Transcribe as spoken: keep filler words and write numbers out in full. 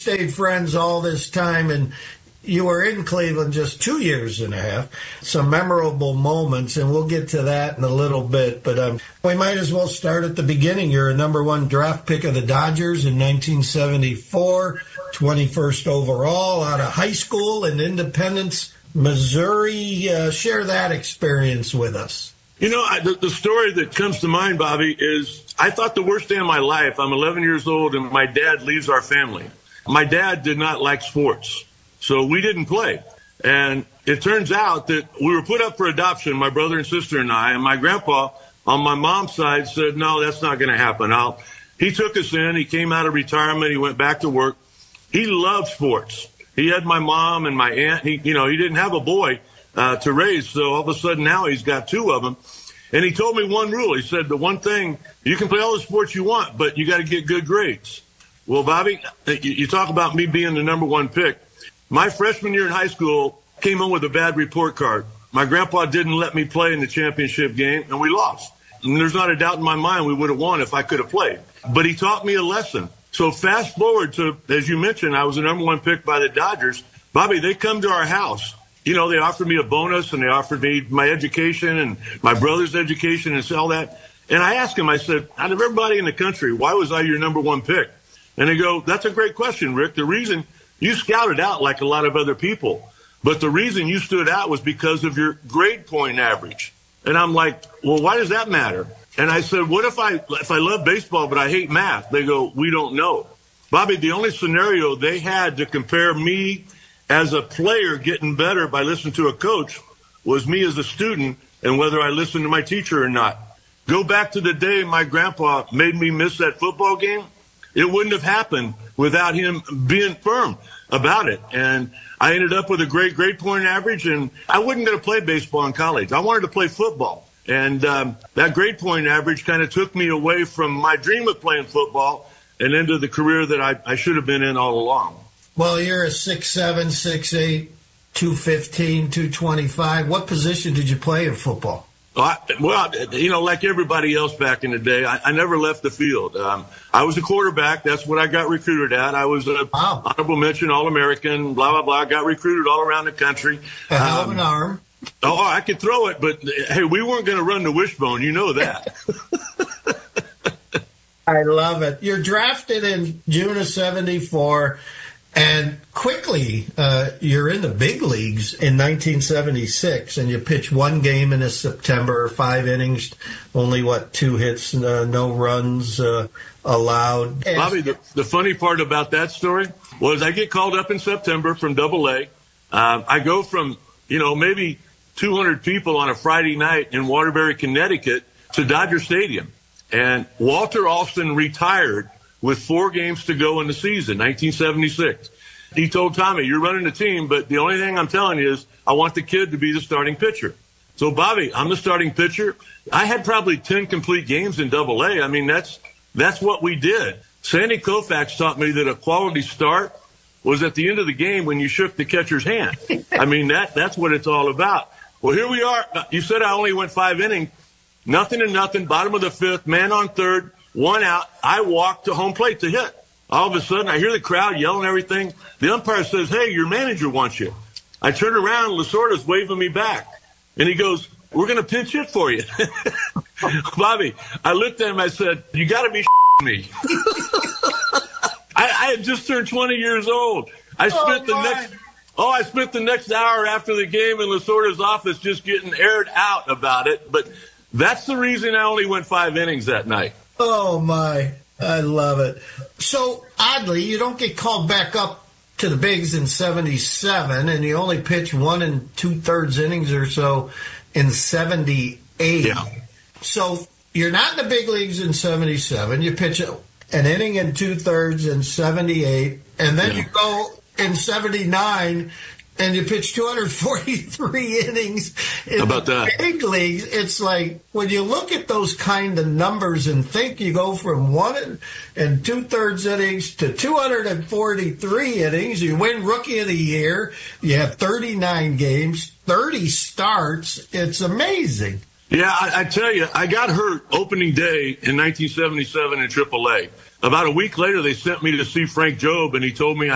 stayed friends all this time, and you were in Cleveland just two years and a half. Some memorable moments, and we'll get to that in a little bit. But um, we might as well start at the beginning. You're a number one draft pick of the Dodgers in nineteen seventy-four, twenty-first overall out of high school in Independence, Missouri. Uh, share that experience with us. You know, I, the, the story that comes to mind, Bobby, is I thought the worst day of my life. I'm eleven years old, and my dad leaves our family. My dad did not like sports, so we didn't play. And it turns out that we were put up for adoption, my brother and sister and I, and my grandpa on my mom's side said, no, that's not going to happen. I'll, he took us in. He came out of retirement. He went back to work. He loved sports. He had my mom and my aunt. He, you know, he didn't have a boy uh, to raise, so all of a sudden now he's got two of them. And he told me one rule. He said, the one thing, you can play all the sports you want, but you got to get good grades. Well, Bobby, you talk about me being the number one pick. My freshman year in high school came home with a bad report card. My grandpa didn't let me play in the championship game, and we lost. And there's not a doubt in my mind we would have won if I could have played. But he taught me a lesson. So fast forward to, as you mentioned, I was the number one pick by the Dodgers. Bobby, they come to our house. You know, they offered me a bonus, and they offered me my education and my brother's education and all that. And I asked him, I said, out of everybody in the country, why was I your number one pick? And they go, that's a great question, Rick. The reason you scouted out like a lot of other people, but the reason you stood out was because of your grade point average. And I'm like, well, why does that matter? And I said, what if I if I love baseball, but I hate math? They go, we don't know. Bobby, the only scenario they had to compare me as a player getting better by listening to a coach was me as a student and whether I listened to my teacher or not. Go back to the day my grandpa made me miss that football game. It wouldn't have happened without him being firm about it. And I ended up with a great grade point average, and I wasn't going to play baseball in college. I wanted to play football. And um, that grade point average kind of took me away from my dream of playing football and into the career that I, I should have been in all along. Well, you're a six seven, six eight, two fifteen, two twenty-five. What position did you play in football? Well, I, well, you know, like everybody else back in the day, I, I never left the field. Um, I was a quarterback. That's what I got recruited at. I was a wow. honorable mention, All-American, blah, blah, blah. Got recruited all around the country. A hell of an arm. Oh, I could throw it, but, hey, we weren't going to run the wishbone. You know that. I love it. You're drafted in June of seventy-four. And quickly, uh, you're in the big leagues in nineteen seventy-six, and you pitch one game in a September, five innings, only, what, two hits, uh, no runs uh, allowed. And Bobby, the, the funny part about that story was I get called up in September from Double A. Uh, I go from, you know, maybe two hundred people on a Friday night in Waterbury, Connecticut to Dodger Stadium. And Walter Alston retired with four games to go in the season, nineteen seventy-six. He told Tommy, you're running the team, but the only thing I'm telling you is I want the kid to be the starting pitcher. So, Bobby, I'm the starting pitcher. I had probably ten complete games in Double A. I mean, that's that's what we did. Sandy Koufax taught me that a quality start was at the end of the game when you shook the catcher's hand. I mean, that that's what it's all about. Well, here we are. You said I only went five innings. Nothing and nothing, bottom of the fifth, man on third. One out, I walk to home plate to hit. All of a sudden, I hear the crowd yelling everything. The umpire says, hey, your manager wants you. I turn around, Lasorda's waving me back. And he goes, we're going to pinch hit for you. Bobby, I looked at him, I said, you got to be me. I, I had just turned twenty years old. I spent oh, the next oh, I spent the next hour after the game in Lasorda's office just getting aired out about it. But that's the reason I only went five innings that night. Oh, my. I love it. So, oddly, you don't get called back up to the bigs in seventy-seven, and you only pitch one and two-thirds innings or so in seventy-eight. Yeah. So, you're not in the big leagues in seventy-seven. You pitch an inning and two-thirds in seventy-eight, and then yeah. you go in seventy-nine and you pitch two hundred forty-three innings in How about the that? big leagues. It's like when you look at those kind of numbers and think you go from one and, and two-thirds innings to two hundred forty-three innings, you win Rookie of the Year, you have thirty-nine games, thirty starts. It's amazing. Yeah, I, I tell you, I got hurt opening day in nineteen seventy-seven in triple A. About a week later, they sent me to see Frank Jobe, and he told me I